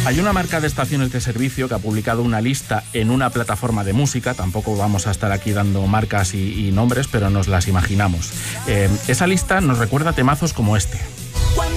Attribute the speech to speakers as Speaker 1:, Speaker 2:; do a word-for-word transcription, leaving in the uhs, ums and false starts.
Speaker 1: Hay una marca de estaciones de servicio que ha publicado una lista en una plataforma de música, tampoco vamos a estar aquí dando marcas y, y nombres, pero nos las imaginamos. Eh, esa lista nos recuerda temazos como este.